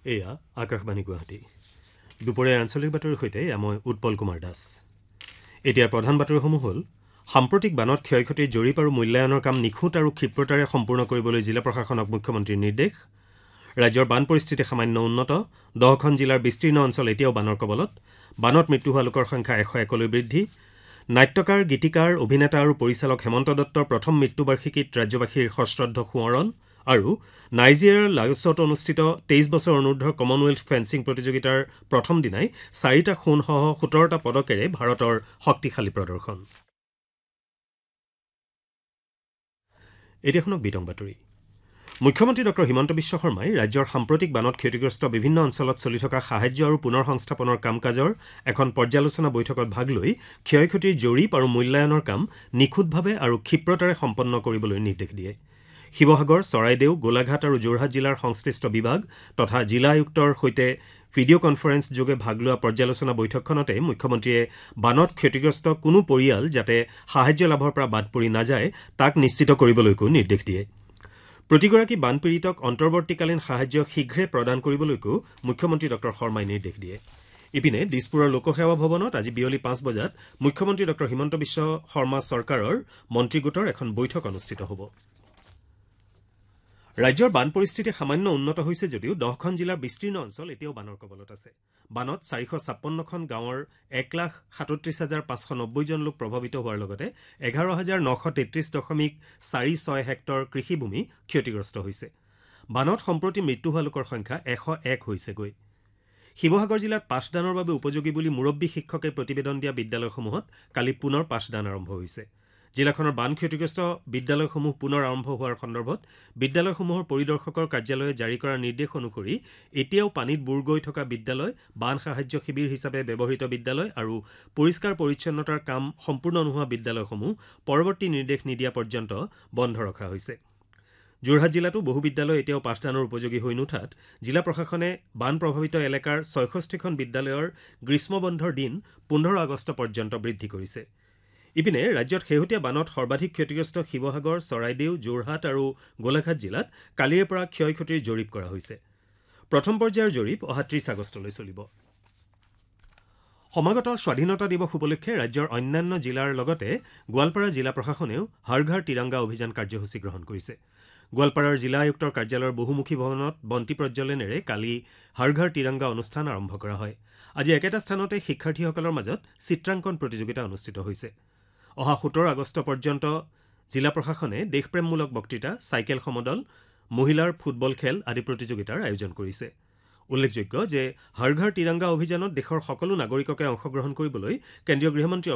এয়া আকাশবাণী গুৱাহাটী দুপৰীয়াৰ আঞ্চলিক বাতৰিৰ সৈতে মই উৎপল কুমাৰ দাস। এতিয়াৰ প্ৰধান বাতৰিসমূহ হ'ল সাম্প্ৰতিক বানত ক্ষয়ক্ষতিৰ জৰীপ আৰু মূল্যায়নৰ কাম নিখুঁত আৰু ক্ষিপ্ৰতাৰে সম্পূৰ্ণ কৰিবলৈ জিলা প্ৰশাসনক মুখ্যমন্ত্ৰীৰ নিৰ্দেশ। ৰাজ্যৰ বান পৰিস্থিতি সামান্য উন্নত, 10খন জিলাৰ বিস্তীৰ্ণ অঞ্চল এতিয়াও বানৰ কবলত। বানত মৃত্যু হোৱা লোকৰ সংখ্যা 101লৈ বৃদ্ধি। নাট্যকাৰ, গীতিকাৰ, অভিনেতা আৰু পৰিচালক হেমন্ত দত্তৰ প্ৰথম মৃত্যুবাৰ্ষিকীত ৰাজ্যবাসীৰ সশ্ৰদ্ধ সোঁৱৰণ। আৰু নাইজেৰিয়াৰ লাগছত অনুষ্ঠিত 23 বছৰ অনুৰ্ধৰ কমনৱেলথ ফেন্সিং প্ৰতিযোগিতাৰ প্ৰথম দিনাই 4টা সোণসহ 17টা পদকেৰে ভাৰতৰ শক্তিশালী প্ৰদৰ্শন। এতিয়া শুনক বিতং বাতৰি। মুখ্যমন্ত্ৰী ডঃ হিমন্ত বিশ্ব শৰ্মাই ৰাজ্যৰ সাম্প্ৰতিক বানত ক্ষতিগ্ৰস্ত বিভিন্ন অঞ্চলত চলি থকা সাহায্য আৰু পুনৰ সংস্থাপনৰ কাম কাজৰ এখন পৰ্যালোচনা বৈঠকত ভাগ লৈ ক্ষয়ক্ষতিৰ জৰীপ আৰু মূল্যায়নৰ কাম নিখুঁতভাৱে আৰু ক্ষিপ্ৰতাৰে সম্পন্ন কৰিবলৈ নিৰ্দেশ দিয়ে। শিৱসাগৰ, চৰাইদেউ, গোলাঘাট আৰু যোৰহাট জিলাৰ সংশ্লিষ্ট বিভাগ তথা জিলা আয়ুক্তৰ সৈতে ভিডিঅ' কনফাৰেন্স যোগে ভাগ লোৱা পৰ্যালোচনা বৈঠকখনতে মুখ্যমন্ত্ৰীয়ে বানত ক্ষতিগ্ৰস্ত কোনো পৰিয়াল যাতে সাহায্য লাভৰ পৰা বাদ পৰি নাযায় তাক নিশ্চিত কৰিবলৈকো নিৰ্দেশ দিয়ে। প্ৰতিগৰাকী বানপীড়িতক অন্তৰ্বৰ্তীকালীন সাহায্য শীঘ্ৰে প্ৰদান কৰিবলৈকো মুখ্যমন্ত্ৰী ডঃ শৰ্মাই নিৰ্দেশ দিয়ে। ইপিনে দিছপুৰৰ লোকসেৱা ভৱনত আজি বিয়লি 5 বজাত মুখ্যমন্ত্ৰী ডঃ হিমন্ত বিশ্ব শৰ্মা চৰকাৰৰ মন্ত্ৰীগোটৰ এখন বৈঠক অনুষ্ঠিত হ'ব। ৰাজ্যৰ বান পৰিস্থিতি সামান্য উন্নত হৈছে যদিও 10খন জিলাৰ বিস্তীৰ্ণ অঞ্চল এতিয়াও বানৰ কবলত আছে। বানত 456খন গাঁৱৰ 1,37,590 জন লোক প্ৰভাৱিত হোৱাৰ লগতে 11,933.46 হেক্টৰ কৃষিভূমি ক্ষতিগ্ৰস্ত হৈছে। বানত সম্প্ৰতি মৃত্যু হোৱা লোকৰ সংখ্যা 101 হৈছেগৈ। শিৱসাগৰ জিলাত পাঠদানৰ বাবে উপযোগী বুলি মুৰব্বী শিক্ষকে প্ৰতিবেদন দিয়া বিদ্যালয়সমূহত কালি পুনৰ পাঠদান আৰম্ভ হৈছে। জিলাখনৰ বান ক্ষতিগ্ৰস্ত বিদ্যালয়সমূহ পুনৰ আৰম্ভ হোৱাৰ সন্দৰ্ভত বিদ্যালয়সমূহৰ পৰিদৰ্শকৰ কাৰ্যালয়ে জাৰি কৰা নিৰ্দেশ অনুসৰি এতিয়াও পানীত বুৰ গৈ থকা বিদ্যালয়, বান সাহায্য শিবিৰ হিচাপে ব্যৱহৃত বিদ্যালয় আৰু পৰিষ্কাৰ পৰিচ্ছন্নতাৰ কাম সম্পূৰ্ণ নোহোৱা বিদ্যালয়সমূহ পৰৱৰ্তী নিৰ্দেশ নিদিয়া পৰ্যন্ত বন্ধ ৰখা হৈছে। যোৰহাট জিলাতো বহু বিদ্যালয় এতিয়াও পাঠদানৰ উপযোগী হৈ নুঠাত জিলা প্ৰশাসনে বান প্ৰভাৱিত এলেকাৰ 66খন বিদ্যালয়ৰ গ্ৰীষ্মবন্ধৰ দিন 15 আগষ্ট পৰ্যন্ত বৃদ্ধি কৰিছে। ইপিনে ৰাজ্যত শেহতীয়া বানত সৰ্বাধিক ক্ষতিগ্ৰস্ত শিৱসাগৰ, চৰাইদেউ, যোৰহাট আৰু গোলাঘাট জিলাত কালিৰে পৰা ক্ষয় ক্ষতিৰ জৰীপ কৰা হৈছে। প্ৰথম পৰ্যায়ৰ জৰীপ অহা 30 আগষ্টলৈ চলিব। সমাগত স্বাধীনতা দিৱস উপলক্ষে ৰাজ্যৰ অন্যান্য জিলাৰ লগতে গোৱালপাৰা জিলা প্ৰশাসনেও হৰ ঘৰ তিৰংগা অভিযান কাৰ্যসূচী গ্ৰহণ কৰিছে। গোৱালপাৰাৰ জিলা আয়ুক্তৰ কাৰ্যালয়ৰ বহুমুখী ভৱনত বন্তি প্ৰজ্বলনেৰে কালি হৰ ঘৰ তিৰংগা অনুষ্ঠান আৰম্ভ কৰা হয়। আজি একেটা স্থানতে শিক্ষাৰ্থীসকলৰ মাজত চিত্ৰাংকন প্ৰতিযোগিতা অনুষ্ঠিত হৈছে। অহা 17 আগষ্ট পৰ্যন্ত জিলা প্ৰশাসনে দেশপ্ৰেমমূলক বক্তৃতা, চাইকেল সমদল, মহিলাৰ ফুটবল খেল আদি প্ৰতিযোগিতাৰ আয়োজন কৰিছে। উল্লেখযোগ্য যে হৰ ঘৰ তিৰংগা অভিযানত দেশৰ সকলো নাগৰিককে অংশগ্ৰহণ কৰিবলৈ কেন্দ্ৰীয় গৃহমন্ত্ৰী